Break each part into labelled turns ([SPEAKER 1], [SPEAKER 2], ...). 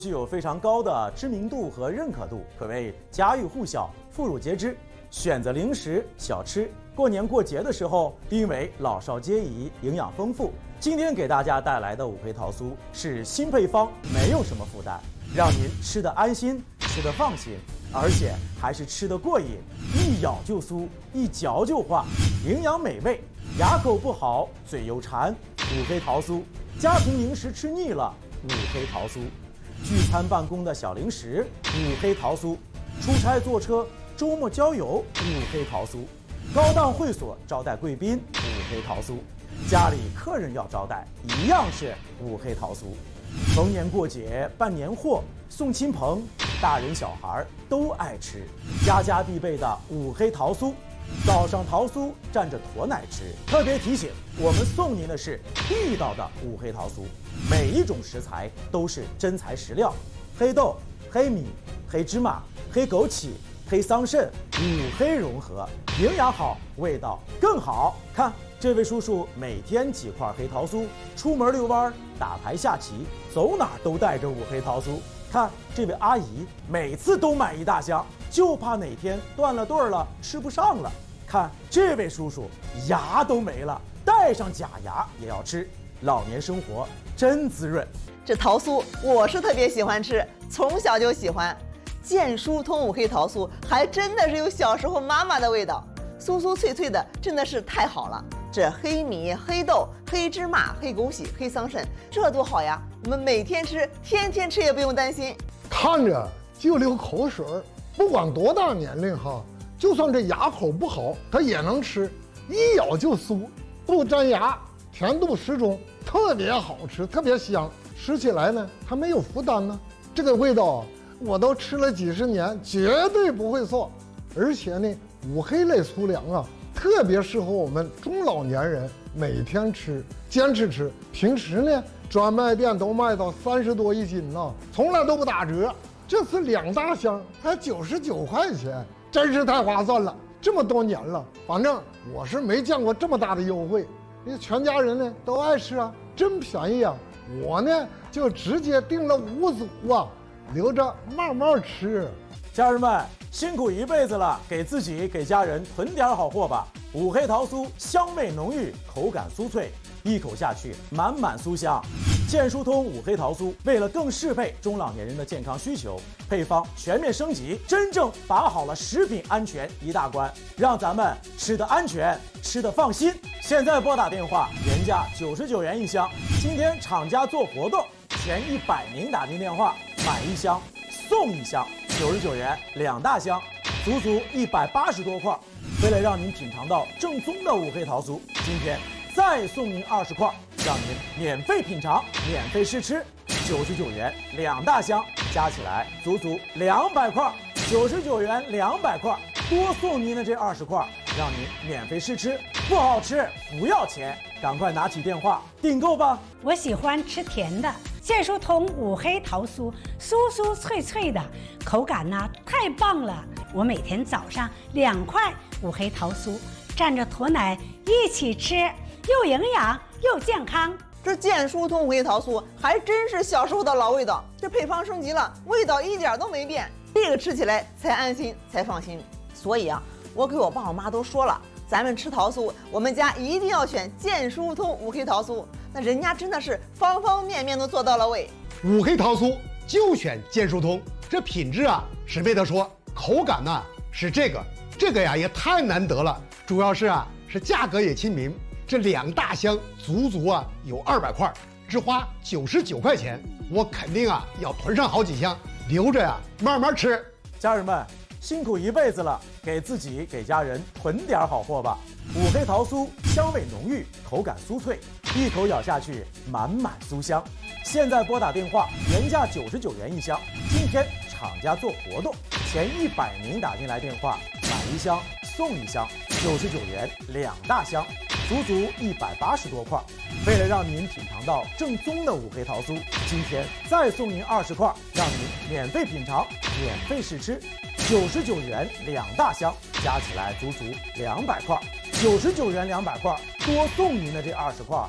[SPEAKER 1] 具有非常高的知名度和认可度，可谓家喻户晓、妇孺皆知。选择零食小吃，过年过节的时候，因为老少皆宜，营养丰富。今天给大家带来的五黑桃酥是新配方，没有什么负担，让您吃得安心，吃得放心，而且还是吃得过瘾，一咬就酥，一嚼就化，营养美味，牙口不好，嘴又馋。五黑桃酥，家庭零食吃腻了，五黑桃酥；聚餐办公的小零食，五黑桃酥；出差坐车，周末郊游，五黑桃酥；高档会所招待贵宾，五黑桃酥；家里客人要招待，一样是五黑桃酥。逢年过节办年货，送亲朋，大人小孩都爱吃，家家必备的五黑桃酥。早上桃酥蘸着ถั่奶吃。特别提醒，我们送您的是地道的五黑桃酥，每一种食材都是真材实料，黑豆、黑米、黑芝麻、黑枸杞、黑桑葚，五黑融合，营养好，味道更好。看这位叔叔每天几块黑桃酥，出门遛弯、打牌下棋，走哪都带着五黑桃酥。看这位阿姨每次都买一大箱，就怕哪天断了顿了吃不上了。看这位叔叔牙都没了，带上假牙也要吃，老年生活真滋润。
[SPEAKER 2] 这桃酥我是特别喜欢吃，从小就喜欢。健疏通五黑桃酥还真的是有小时候妈妈的味道，酥酥脆脆的，真的是太好了。这黑米、黑豆、黑芝麻、黑枸杞、黑桑葚，这多好呀！我们每天吃，天天吃也不用担心。
[SPEAKER 3] 看着就流口水，不管多大年龄哈，就算这牙口不好，它也能吃，一咬就酥，不粘牙，甜度适中，特别好吃，特别香。吃起来呢，还没有负担呢。这个味道我都吃了几十年，绝对不会错。而且呢，五黑类粗粮啊，特别适合我们中老年人每天吃，坚持吃。平时呢，专卖店都卖到30多一斤呢，从来都不打折。这次2大箱才99块钱，真是太划算了。这么多年了，反正我是没见过这么大的优惠。因为全家人呢都爱吃啊，真便宜啊！我呢就直接订了5组啊，留着慢慢吃。
[SPEAKER 1] 家人们辛苦一辈子了，给自己给家人囤点好货吧。五黑桃酥香味浓郁，口感酥脆，一口下去满满酥香。健疏通五黑桃酥为了更适配中老年人的健康需求，配方全面升级，真正把好了食品安全一大关，让咱们吃得安全，吃得放心。现在拨打电话，原价99元一箱，今天厂家做活动，前100名打进电话买1箱送1箱，99元2大箱，足足180多块。为了让您品尝到正宗的五黑桃酥，今天再送您20块，让您免费品尝、免费试吃，99元2大箱，加起来足足200块，99元200块，多送您的这20块，让您免费试吃，不好吃不要钱，赶快拿起电话订购吧。
[SPEAKER 4] 我喜欢吃甜的，健疏通五黑桃酥，酥酥脆脆的，口感呢太棒了。我每天早上2块五黑桃酥，蘸着ถั่奶一起吃，又营养又健康。
[SPEAKER 2] 这健疏通五黑桃酥还真是小时候的老味道，这配方升级了，味道一点都没变，这个吃起来才安心才放心。所以啊，我给我爸我妈都说了，咱们吃桃酥，我们家一定要选健疏通五黑桃酥。那人家真的是方方面面都做到了位。
[SPEAKER 5] 五黑桃酥就选健疏通，这品质啊是没得说，口感呢是这个呀也太难得了，主要是是价格也亲民，这2大箱足足有200块，只花99块钱，我肯定要囤上好几箱，留着慢慢吃。
[SPEAKER 1] 家人们辛苦一辈子了，给自己给家人囤点好货吧。五黑桃酥香味浓郁，口感酥脆，一口咬下去满满酥香。现在拨打电话，原价99元一箱，今天厂家做活动，前100名打进来电话买1箱送1箱，99元2大箱，足足180多块。为了让您品尝到正宗的五黑桃酥，今天再送您20块，让您免费品尝、免费试吃，99元2大箱，加起来足足200块，99元200块，多送您的这20块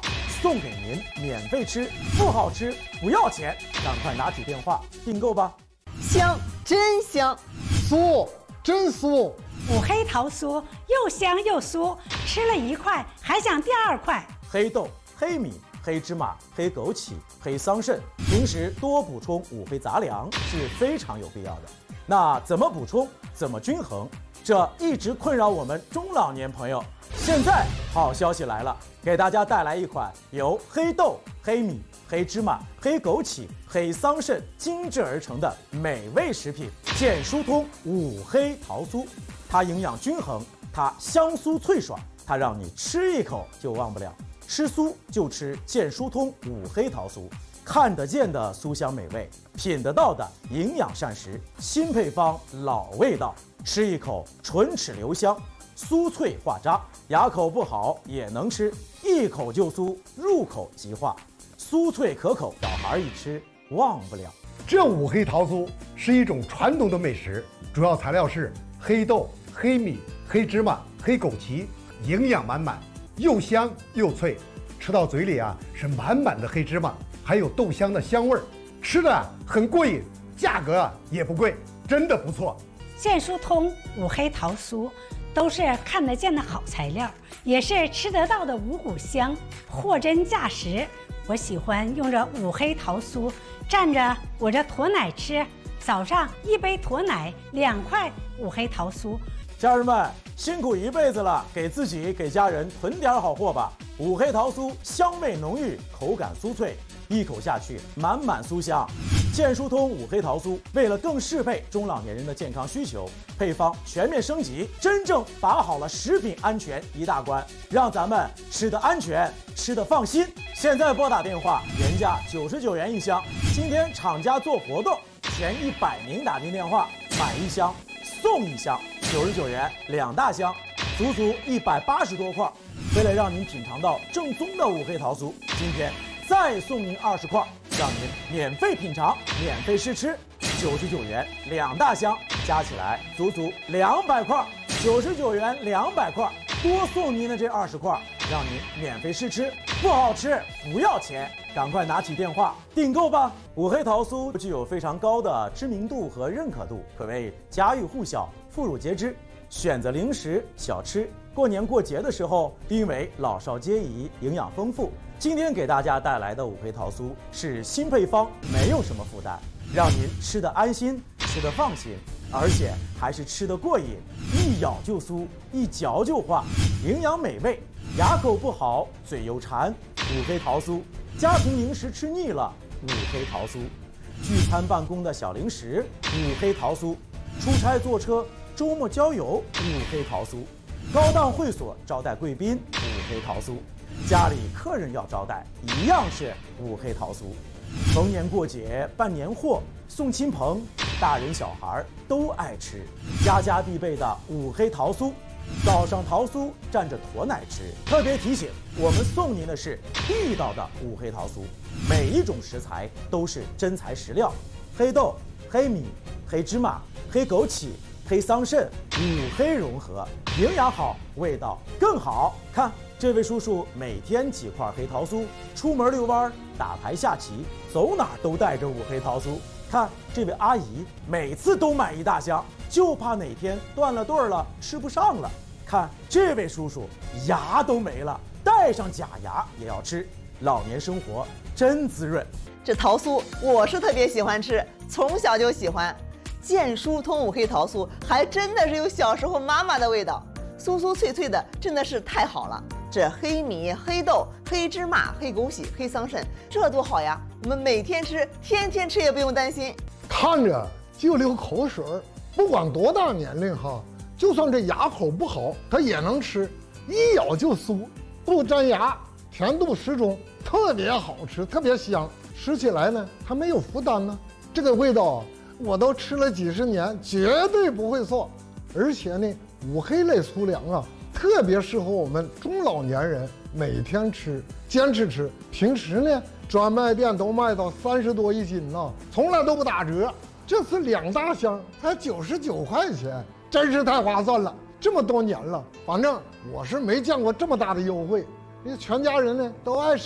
[SPEAKER 1] 送给您免费吃，不好吃不要钱，赶快拿起电话订购吧。
[SPEAKER 2] 香，真香，
[SPEAKER 3] 酥，真酥。
[SPEAKER 4] 五黑桃酥又香又酥，吃了一块还想第二块。
[SPEAKER 1] 黑豆、黑米、黑芝麻、黑枸杞、黑桑葚，平时多补充五黑杂粮是非常有必要的。那怎么补充，怎么均衡，这一直困扰我们中老年朋友。现在好消息来了，给大家带来一款由黑豆、黑米、黑芝麻、黑枸杞、黑桑葚精制而成的美味食品——健疏通五黑桃酥。它营养均衡，它香酥脆爽，它让你吃一口就忘不了。吃酥就吃健疏通五黑桃酥，看得见的酥香美味，品得到的营养膳食，新配方老味道，吃一口唇齿留香，酥脆化渣，牙口不好也能吃，一口就酥，入口即化，酥脆可口，小孩一吃忘不了。
[SPEAKER 5] 这五黑桃酥是一种传统的美食，主要材料是黑豆、黑米、黑芝麻、黑枸杞，营养满满，又香又脆，吃到嘴里啊是满满的黑芝麻，还有豆香的香味儿，吃的很过瘾，价格也不贵，真的不错。
[SPEAKER 4] 健疏通五黑桃酥都是看得见的好材料，也是吃得到的五谷香，货真价实。我喜欢用这五黑桃酥蘸着我这驼奶吃，早上一杯驼奶，2块五黑桃酥。
[SPEAKER 1] 家人们辛苦一辈子了，给自己给家人囤点好货吧。五黑桃酥香味浓郁，口感酥脆，一口下去满满酥香。健疏通五黑桃酥为了更适配中老年人的健康需求，配方全面升级，真正把好了食品安全一大关，让咱们吃得安全，吃得放心。现在拨打电话，原价99元一箱，今天厂家做活动，前100名打进电话买一箱送一箱，99元2大箱，足足180多块。为了让您品尝到正宗的五黑桃酥，今天再送您20块，让您免费品尝，免费试吃，99元2大箱，加起来足足200块，99元200块，多送您的这20块，让您免费试吃，不好吃不要钱，赶快拿起电话订购吧。五黑桃酥具有非常高的知名度和认可度，可谓家喻户晓，妇孺皆知。选择零食小吃，过年过节的时候，因为老少皆宜，营养丰富。今天给大家带来的五黑桃酥是新配方，没有什么负担，让您吃得安心，吃得放心，而且还是吃得过瘾，一咬就酥，一嚼就化，营养美味，牙口不好嘴又馋，五黑桃酥，家庭零食吃腻了，五黑桃酥，聚餐办公的小零食，五黑桃酥，出差坐车周末郊游，五黑桃酥，高档会所招待贵宾，五黑桃酥，家里客人要招待，一样是五黑桃酥。逢年过节办年货，送亲朋，大人小孩都爱吃，家家必备的五黑桃酥。早上桃酥蘸着驼奶吃。特别提醒，我们送您的是地道的五黑桃酥，每一种食材都是真材实料，黑豆、黑米、黑芝麻、黑枸杞、黑桑葚，五黑融合，营养好，味道更好。看这位叔叔每天几块黑桃酥，出门遛弯、打牌下棋，走哪都带着五黑桃酥。看这位阿姨每次都买一大箱，就怕哪天断了顿了吃不上了。看这位叔叔牙都没了，带上假牙也要吃，老年生活真滋润。
[SPEAKER 2] 这桃酥我是特别喜欢吃，从小就喜欢。健疏通五黑桃酥还真的是有小时候妈妈的味道，酥酥脆脆的，真的是太好了。这黑米、黑豆、黑芝麻、黑枸杞、黑桑葚，这多好呀！我们每天吃，天天吃也不用担心。
[SPEAKER 3] 看着就流口水儿，不管多大年龄哈，就算这牙口不好，它也能吃，一咬就酥，不粘牙，甜度适中，特别好吃，特别香。吃起来呢，它没有负担呢，这个味道我都吃了几十年，绝对不会错。而且呢，五黑类粗粮啊，特别适合我们中老年人每天吃，坚持吃。平时呢，专卖店都卖到30多一斤呢，从来都不打折。这次2大箱才99块钱，真是太划算了。这么多年了，反正我是没见过这么大的优惠。因为全家人呢都爱吃啊。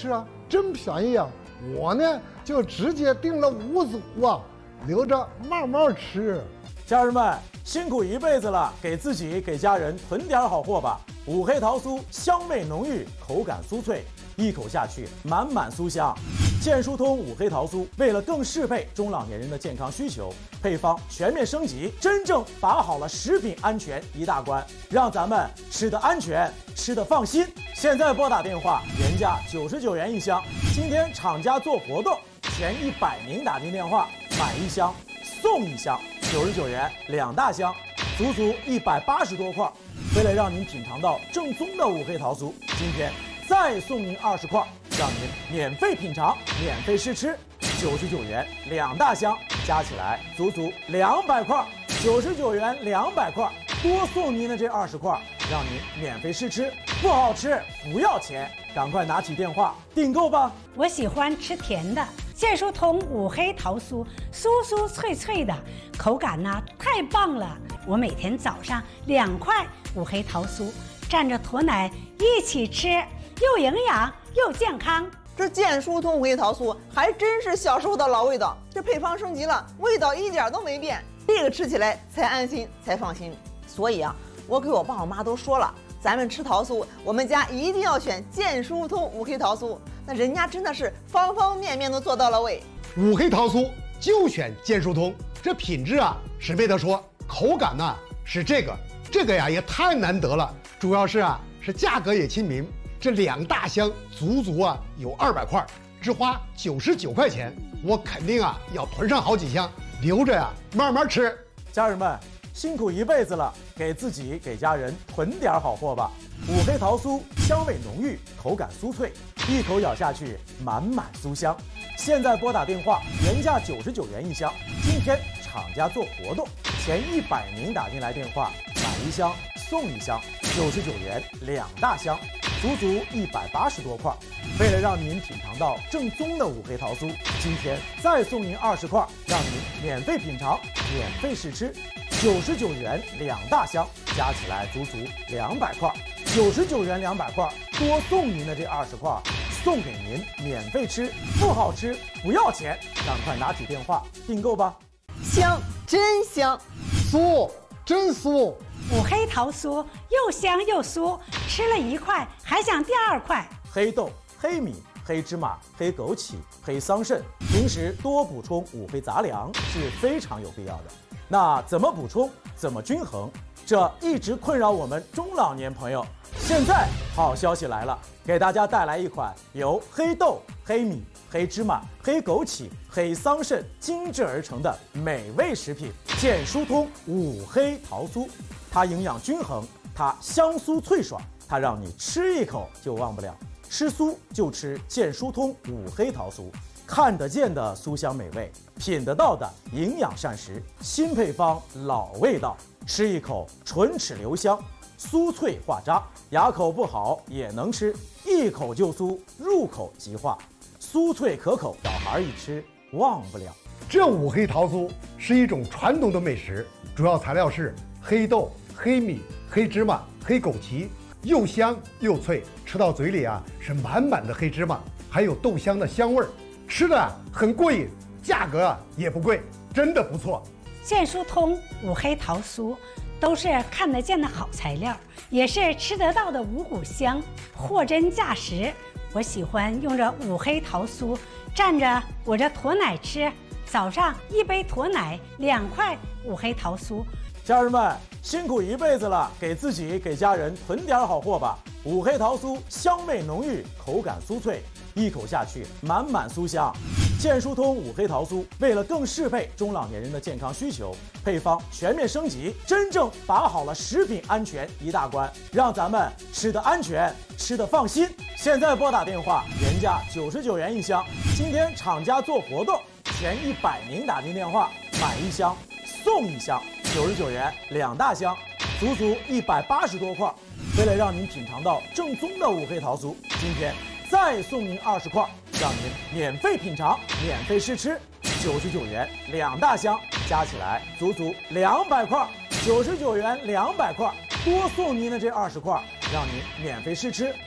[SPEAKER 3] 真便宜啊！我呢就直接订了5组啊，留着慢慢吃。
[SPEAKER 1] 家人们辛苦一辈子了，给自己给家人囤点好货吧。五黑桃酥香味浓郁，口感酥脆，一口下去满满酥香。健舒通五黑桃酥为了更适配中老年人的健康需求，配方全面升级，真正把好了食品安全一大关，让咱们吃得安全，吃得放心。现在拨打电话，原价99元一箱，今天厂家做活动，前100名打进电话买1箱送1箱，99元2大箱，足足180多块。为了让您品尝到正宗的五黑桃酥，今天再送您20块，让您免费品尝、免费试吃，99元2大箱，加起来足足200块，99元200块，多送您的这20块，让您免费试吃，不好吃不要钱，赶快拿起电话订购吧。
[SPEAKER 4] 我喜欢吃甜的，健舒通五黑桃酥，酥酥脆脆的，口感呢太棒了。我每天早上2块五黑桃酥，蘸着驼奶一起吃，又营养又健康。
[SPEAKER 2] 这健舒通五黑桃酥还真是小时候的老味道，这配方升级了，味道一点都没变，这个吃起来才安心才放心。所以啊，我给我爸我妈都说了，咱们吃桃酥，我们家一定要选健舒通五黑桃酥，那人家真的是方方面面都做到了位。
[SPEAKER 5] 五黑桃酥就选健舒通，这品质啊是没得说，口感呢是这个呀也太难得了，主要是价格也亲民，这2大箱足足有200块，只花99块钱，我肯定要囤上好几箱，留着慢慢吃。
[SPEAKER 1] 家人们辛苦一辈子了，给自己给家人囤点好货吧。五黑桃酥香味浓郁，口感酥脆，一口咬下去满满酥香。现在拨打电话，原价99元一箱，今天厂家做活动，前100名打进来电话买1箱送1箱，99元2大箱，足足180多块。为了让您品尝到正宗的五黑桃酥，今天再送您20块，让您免费品尝、免费试吃，99元2大箱，加起来足足200块，99元200块，多送您的这20块，送给您免费吃，不好吃不要钱，赶快拿起电话订购吧。
[SPEAKER 2] 香，真香，
[SPEAKER 3] 酥，真酥。
[SPEAKER 4] 五黑桃酥又香又酥，吃了1块还想第2块。
[SPEAKER 1] 黑豆、黑米、黑芝麻、黑枸杞、黑桑葚，平时多补充五黑杂粮是非常有必要的。那怎么补充，怎么均衡，这一直困扰我们中老年朋友。现在好消息来了，给大家带来一款由黑豆、黑米、黑芝麻、黑枸杞、黑桑葚精制而成的美味食品——健舒通五黑桃酥。它营养均衡，它香酥脆爽，它让你吃一口就忘不了。吃酥就吃健舒通五黑桃酥，看得见的酥香美味，品得到的营养膳食，新配方老味道，吃一口唇齿留香，酥脆化渣，牙口不好也能吃，一口就酥，入口即化，酥脆可口，小孩一吃忘不了。
[SPEAKER 5] 这五黑桃酥是一种传统的美食，主要材料是黑豆、黑米、黑芝麻、黑枸杞，又香又脆，吃到嘴里是满满的黑芝麻，还有豆香的香味儿，吃的很过瘾，价格也不贵，真的不错。
[SPEAKER 4] 健舒通五黑桃酥都是看得见的好材料，也是吃得到的五谷香，货真价实。我喜欢用这五黑桃酥蘸着我这驼奶吃，早上1杯驼奶，2块五黑桃酥。
[SPEAKER 1] 家人们辛苦一辈子了，给自己给家人囤点好货吧。五黑桃酥香味浓郁，口感酥脆，一口下去满满酥香。健舒通五黑桃酥为了更适配中老年人的健康需求，配方全面升级，真正把好了食品安全一大关，让咱们吃得安全，吃得放心。现在拨打电话，原价99元一箱，今天厂家做活动，前100名打进电话买1箱送1箱，99元2大箱，足足180多块。为了让您品尝到正宗的五黑桃酥，今天再送您20块，让您免费品尝、免费试吃，99元2大箱，加起来足足200块，99元200块，多送您的这20块，让您免费试吃，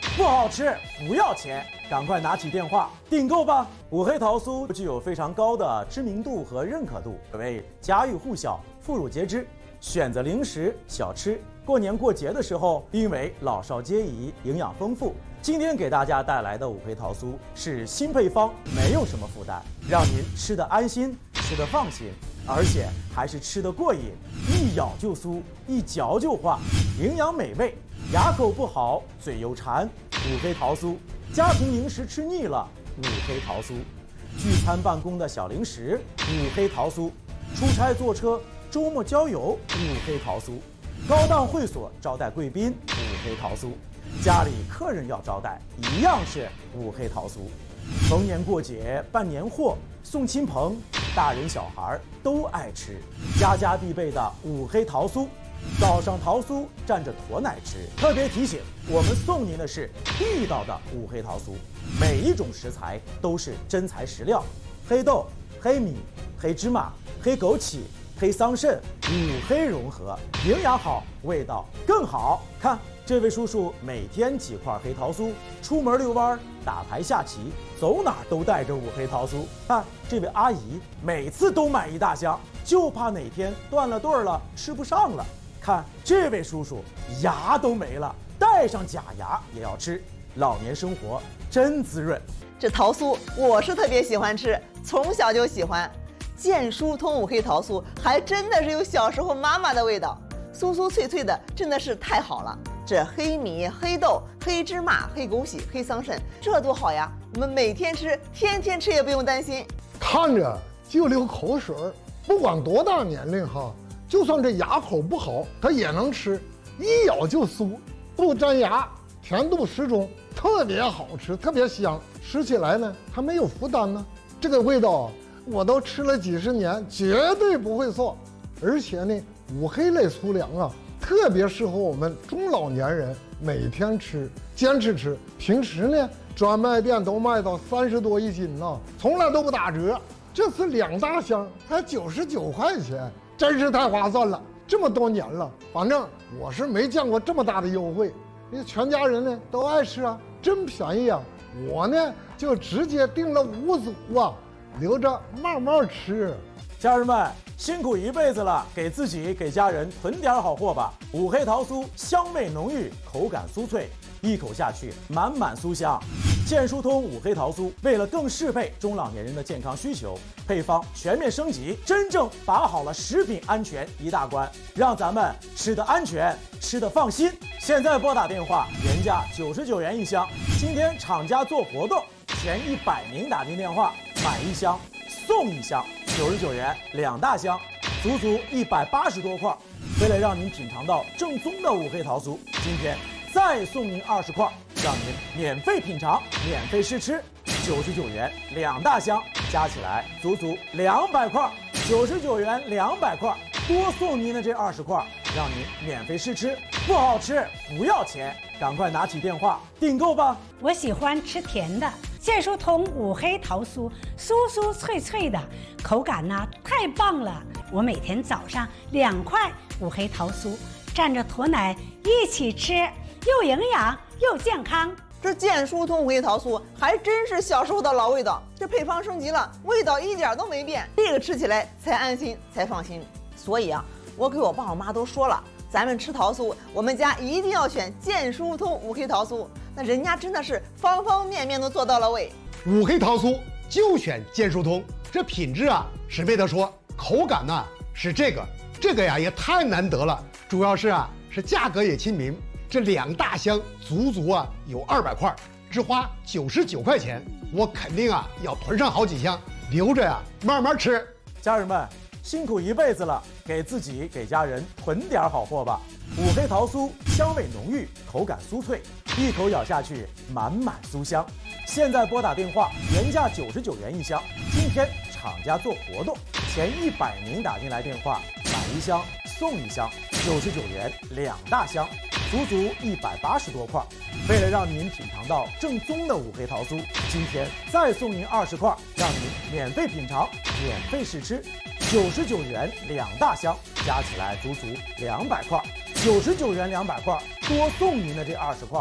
[SPEAKER 1] 不好吃不要钱，赶快拿起电话订购吧！五黑桃酥具有非常高的知名度和认可度，可谓家喻户晓、妇孺皆知。选择零食小吃，过年过节的时候，因为老少皆宜，营养丰富。今天给大家带来的五黑桃酥是新配方，没有什么负担，让您吃得安心，吃得放心，而且还是吃得过瘾，一咬就酥，一嚼就化，营养美味，牙口不好，嘴又馋。五黑桃酥，家庭零食吃腻了，五黑桃酥；聚餐办公的小零食，五黑桃酥；出差坐车、周末郊游，五黑桃酥；高档会所招待贵宾，五黑桃酥；家里客人要招待，一样是五黑桃酥。逢年过节办年货，送亲朋，大人小孩都爱吃，家家必备的五黑桃酥。早上桃酥蘸着驼奶吃。特别提醒，我们送您的是地道的五黑桃酥，每一种食材都是真材实料，黑豆、黑米、黑芝麻、黑枸杞、黑桑葚，五黑融合，营养好，味道更好。看这位叔叔每天几块黑桃酥，出门遛弯、打牌下棋，走哪都带着五黑桃酥。看这位阿姨每次都买一大箱，就怕哪天断了顿了吃不上了。看这位叔叔牙都没了，带上假牙也要吃，老年生活真滋润。
[SPEAKER 2] 这桃酥我是特别喜欢吃，从小就喜欢。健疏通五黑桃酥还真的是有小时候妈妈的味道，酥酥脆脆的，真的是太好了。这黑米、黑豆、黑芝麻、黑枸杞、黑桑葚，这多好呀！我们每天吃，天天吃也不用担心。
[SPEAKER 3] 看着就流口水儿，不管多大年龄哈，就算这牙口不好，它也能吃，一咬就酥，不粘牙，甜度适中，特别好吃，特别香。吃起来呢，它没有负担呢，这个味道我都吃了几十年，绝对不会错。而且呢，五黑类粗粮啊，特别适合我们中老年人每天吃，坚持吃。平时呢，专卖店都卖到30多一斤呢，从来都不打折。这次2大箱才99块钱，真是太划算了。这么多年了，反正我是没见过这么大的优惠。因为全家人呢都爱吃啊，真便宜啊！我呢就直接订了5组啊，留着慢慢吃。
[SPEAKER 1] 家人们辛苦一辈子了，给自己给家人囤点好货吧。五黑桃酥香味浓郁，口感酥脆，一口下去满满酥香。健疏通五黑桃酥为了更适配中老年人的健康需求，配方全面升级，真正把好了食品安全一大关，让咱们吃得安全，吃得放心。现在拨打电话，原价99元一箱，今天厂家做活动，前100名打进电话买1箱送1箱，99元2大箱，足足180多块。为了让您品尝到正宗的五黑桃酥，今天再送您20块，让您免费品尝、免费试吃，99元2大箱，加起来足足200块，99元200块，多送您的这20块，让您免费试吃，不好吃不要钱，赶快拿起电话订购吧！
[SPEAKER 4] 我喜欢吃甜的，健疏通五黑桃酥，酥酥脆脆的，口感呢太棒了。我每天早上2块五黑桃酥，蘸着驼奶一起吃，又营养又健康。
[SPEAKER 2] 这健疏通五黑桃酥还真是小时候的老味道，这配方升级了，味道一点都没变，这个吃起来才安心才放心。所以啊，我给我爸我妈都说了，咱们吃桃酥，我们家一定要选健疏通五黑桃酥。那人家真的是方方面面都做到了位。
[SPEAKER 5] 五黑桃酥就选健疏通，这品质啊是没得说，口感呢是这个呀也太难得了，主要是是价格也亲民，这2大箱足足有200块，只花99块钱，我肯定要囤上好几箱，留着慢慢吃。
[SPEAKER 1] 家人们辛苦一辈子了，给自己给家人囤点好货吧。五黑桃酥香味浓郁，口感酥脆，一口咬下去满满酥香。现在拨打电话，原价99元一箱，今天厂家做活动，前100名打进来电话买1箱送1箱，99元2大箱，足足180多块。为了让您品尝到正宗的五黑桃酥，今天再送您20块，让您免费品尝、免费试吃，99元2大箱，加起来足足200块，99元200块，多送您的这20块，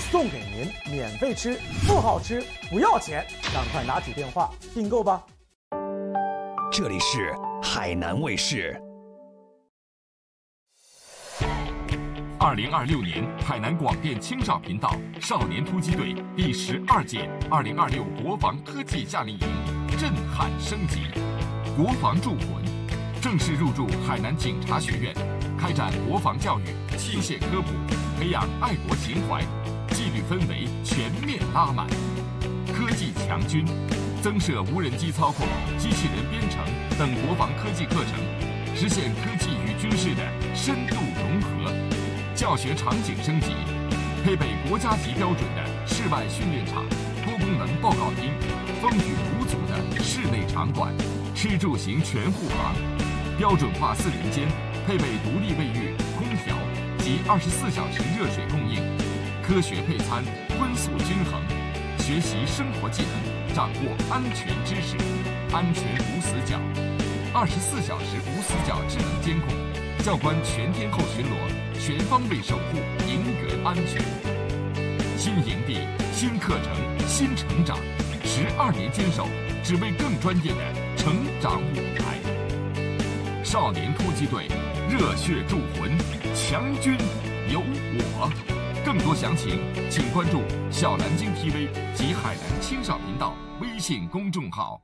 [SPEAKER 1] 送给您免费吃，不好吃不要钱，赶快拿起电话订购吧。
[SPEAKER 6] 这里是海南卫视。
[SPEAKER 7] 2026年海南广电青少频道少年突击队第12届2026国防科技夏令营震撼升级，国防铸魂，正式入驻海南警察学院，开展国防教育、器械科普，培养爱国情怀，纪律氛围全面拉满。科技强军，增设无人机操控、机器人编程等国防科技课程，实现科技与军事的深度融合。教学场景升级，配备国家级标准的室外训练场、多功能报告厅、风雨无阻的室内场馆，吃住行全护航，标准化4人间，配备独立卫浴、空调及24小时热水供应，科学配餐，荤素均衡，学习生活技能，掌握安全知识，安全无死角，24小时无死角智能监控，教官全天候巡逻，全方位守护营园安全。新营地、新课程、新成长，12年坚守，只为更专业的成长舞台。少年突击队，热血铸魂，强军有我。更多详情，请关注小南京 TV 及海南青少频道微信公众号。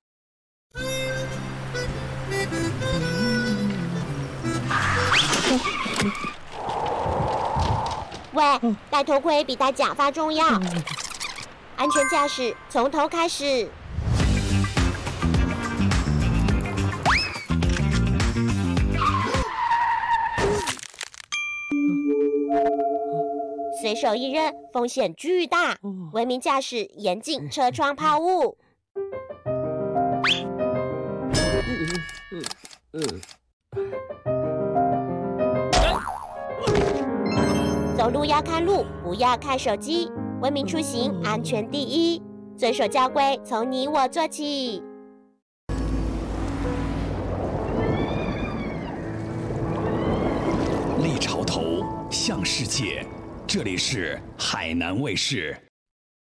[SPEAKER 8] 喂，戴头盔比戴假发重要。安全驾驶从头开始。随手一扔，风险巨大。文明驾驶严禁车窗抛物。走路要看路，不要看手机。文明出行，安全第一。遵守交规，从你我做起。
[SPEAKER 6] 立潮头，向世界。这里是海南卫视。